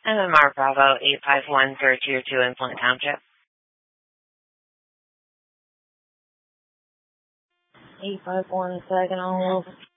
MMR Bravo 851 third tier 2 in Flint Township. 851 second on Wolf.